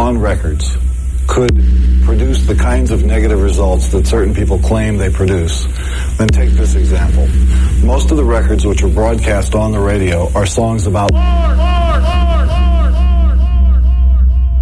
on records could produce the kinds of negative results that certain people claim they produce, then take this example. Most of the records which are broadcast on the radio are songs about